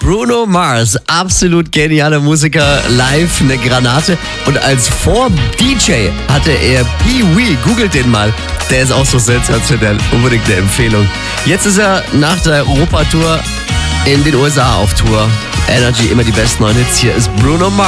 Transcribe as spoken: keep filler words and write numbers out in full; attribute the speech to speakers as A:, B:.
A: Bruno Mars, absolut genialer Musiker, live eine Granate. Und als Vor-D J hatte er Pee Wee, googelt den mal. Der ist auch so sensationell, unbedingt eine Empfehlung. Jetzt ist er nach der Europatour in den U S A auf Tour. Energy, immer die besten neuen Hits. Hier ist Bruno Mars.